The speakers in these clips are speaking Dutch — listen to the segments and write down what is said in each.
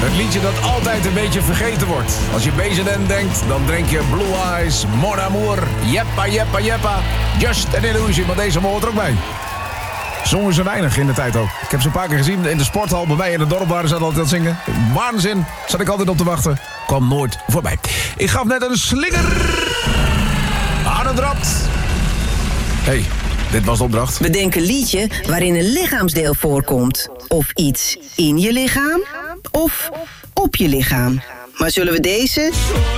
Het liedje dat altijd een beetje vergeten wordt. Als je BZN denkt, dan denk je Blue Eyes, Mon Amour, Jeppa, Jeppa, Jeppa. Just an Illusion, maar deze hoort er ook bij. Zongen ze weinig in de tijd ook. Ik heb ze een paar keer gezien in de sporthal. Bij mij in het dorp waren ze altijd aan het zingen. Waanzin, zat ik altijd op te wachten. Kwam nooit voorbij. Ik gaf net een slinger aan het rad. Hey, dit was de opdracht. Bedenk een liedje waarin een lichaamsdeel voorkomt. Of iets in je lichaam, of op je lichaam. Maar zullen we deze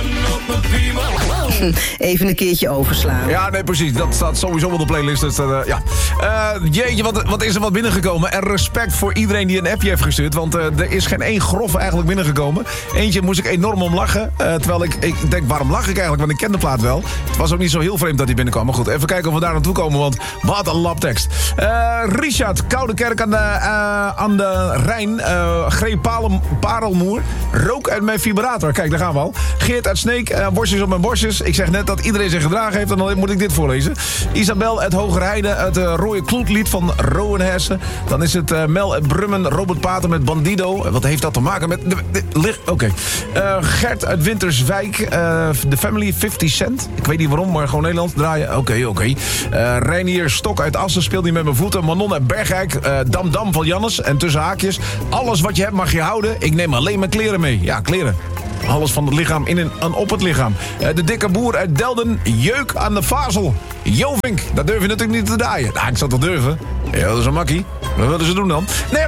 even een keertje overslaan? Ja, nee, precies. Dat staat sowieso op de playlist. Dus, ja. Jeetje, wat is er wat binnengekomen? En respect voor iedereen die een appje heeft gestuurd. Want er is geen één grof eigenlijk binnengekomen. Eentje moest ik enorm om lachen. Terwijl ik denk, waarom lach ik eigenlijk? Want ik ken de plaat wel. Het was ook niet zo heel vreemd dat hij binnenkwam. Maar goed, even kijken of we daar naartoe komen. Want wat een labtekst. Richard, Koude Kerk aan de Rijn. Greep Parelmoer. Rook uit mijn vibrator. Kijk, daar gaan we al. Geert uit Sneek. Worstjes op mijn borstjes. Ik zeg net dat iedereen zich gedragen heeft. En dan moet ik dit voorlezen. Isabel uit Hogerheide. Het Rode Kloetlied van Rowan Hessen. Dan is het Mel uit Brummen. Robert Pater met Bandido. Wat heeft dat te maken met... Oké. Gert uit Winterswijk. The Family 50 Cent. Ik weet niet waarom, maar gewoon Nederlands draaien. Oké. Reinier Stok uit Assen speelt niet met mijn voeten. Manon uit Bergijk. Dam van Jannes. En tussen haakjes. Alles wat je hebt mag je houden. Ik neem alleen mijn kleren mee. Ja, kleren. Alles van het lichaam in en op het lichaam. De dikke boer uit Delden. Jeuk aan de vazel. Jovink, dat durf je natuurlijk niet te draaien. Nou, ik zou toch durven. Ja, dat is een makkie. Wat willen ze doen dan? Nee,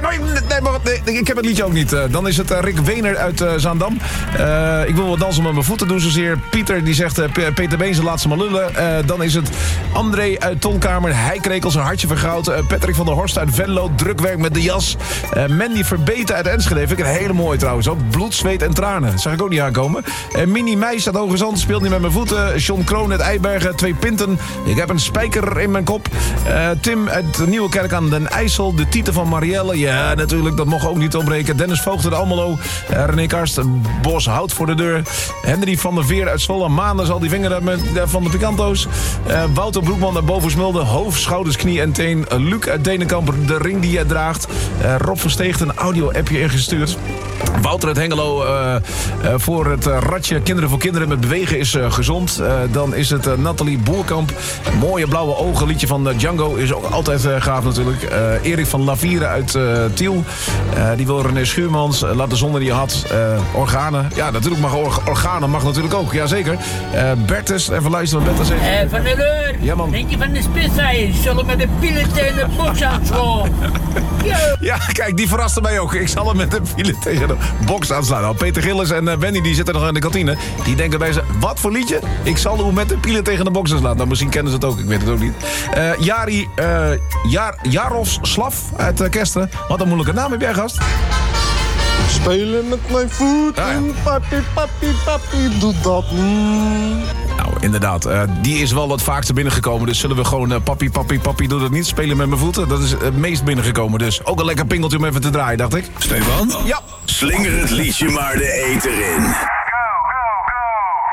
ik heb het liedje ook niet. Dan is het Rick Wener uit Zaandam. Ik wil wat dansen met mijn voeten doen zozeer. Pieter die zegt Peter Been, laat ze maar lullen. Dan is het André uit Tonkamer. Heikrekel, zijn hartje vergoud. Patrick van der Horst uit Venlo. Drukwerk met de jas. Mandy Verbeten uit Enschede. Vind ik een hele mooie trouwens. Ook bloed, zweet en tranen. Dat zag ik ook niet aankomen. Mini Meis uit Hoge Zand. Speelt niet met mijn voeten. John Kroon uit Eibergen. 2 pinten. Ik heb een spijker in mijn kop. Tim uit Nieuwekerk aan den IJssel. De titel van Marielle. Ja, natuurlijk. Dat mocht ook niet ontbreken. Dennis Voogd uit Almelo. René Karst. Bos Hout voor de deur. Henry van der Veer uit Zwolle. Maanden zal die vinger van de Picanto's. Wouter Broekman uit Bovensmulde. Hoofd, schouders, knie en teen. Luc uit Denenkamp. De ring die jij draagt. Rob Versteegt een audio-appje ingestuurd. Wouter uit Hengelo voor het ratje Kinderen voor Kinderen met bewegen is gezond. Dan is het Nathalie Boerkamp. Mooie blauwe ogen. Liedje van Django is ook altijd gaaf natuurlijk. Erik van Lavieren uit Tiel. Die wil René Schuurmans. Laat de zon die je had. Organen. Ja, natuurlijk mag organen mag natuurlijk ook. Jazeker. Bertus. Even luisteren wat Bertus zegt. Van der Leur. Ja, man. Denk je van de Spitfire? Zullen met de pielen tegen de box aanslaan? Ja, kijk, die verraste mij ook. Ik zal hem met de pielen tegen de box aanslaan. Nou, Peter Gillis en Wendy die zitten nog in de kantine. Die denken bij ze, wat voor liedje? Ik zal hem met de pielen tegen de box aanslaan. Nou, misschien kennen ze het ook. Ik weet het ook niet. Jaros Slaf uit Kesteren. Wat een moeilijke naam heb jij, gast. Spelen met mijn voeten, papi, doe dat. Nou, inderdaad. Die is wel het vaakste binnengekomen. Dus zullen we gewoon papi, doe dat niet. Spelen met mijn voeten. Dat is het meest binnengekomen. Dus ook een lekker pingeltje om even te draaien, dacht ik. Stefan? Ja. Slinger het liedje maar de eter in.